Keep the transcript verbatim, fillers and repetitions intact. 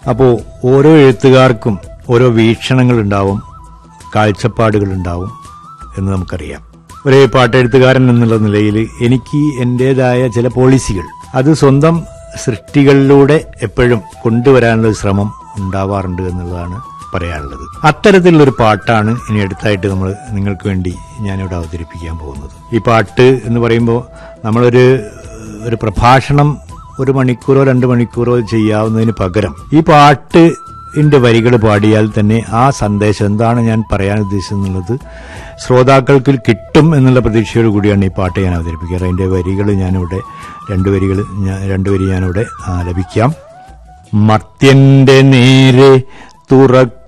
അപ്പോൾ ഓരോ എഴുത്തുകാർക്കും ഓരോ വീക്ഷണങ്ങളുണ്ടാവും, കാഴ്ചപ്പാടുകളുണ്ടാവും എന്ന് നമുക്കറിയാം. ഒരു പാട്ടെഴുത്തുകാരൻ എന്നുള്ള നിലയിൽ എനിക്ക് എന്റേതായ ചില പോളിസികൾ അത് സ്വന്തം സൃഷ്ടികളിലൂടെ എപ്പോഴും കൊണ്ടുവരാനുള്ള ശ്രമം ഉണ്ടാവാറുണ്ട് എന്നുള്ളതാണ് പറയാനുള്ളത്. അത്തരത്തിലുള്ളൊരു പാട്ടാണ് ഇനി അടുത്തായിട്ട് നമ്മൾ നിങ്ങൾക്ക് വേണ്ടി ഞാനിവിടെ അവതരിപ്പിക്കാൻ പോകുന്നത്. ഈ പാട്ട് എന്ന് പറയുമ്പോൾ നമ്മളൊരു ഒരു പ്രഭാഷണം ഒരു മണിക്കൂറോ രണ്ട് മണിക്കൂറോ ചെയ്യാവുന്നതിന് പകരം ഈ പാട്ടിന്റെ വരികൾ പാടിയാൽ തന്നെ ആ സന്ദേശം എന്താണ് ഞാൻ പറയാൻ ഉദ്ദേശിച്ചെന്നുള്ളത് ശ്രോതാക്കൾക്ക് കിട്ടും എന്നുള്ള പ്രതീക്ഷയോട് കൂടിയാണ് ഈ പാട്ട് ഞാൻ അവതരിപ്പിക്കാറ്. അതിന്റെ വരികൾ ഞാനിവിടെ രണ്ട് വരികൾ രണ്ട് വരി ഞാനിവിടെ ആലപിക്കാം. മർത്യന്റെ നേരെ തുറക്ക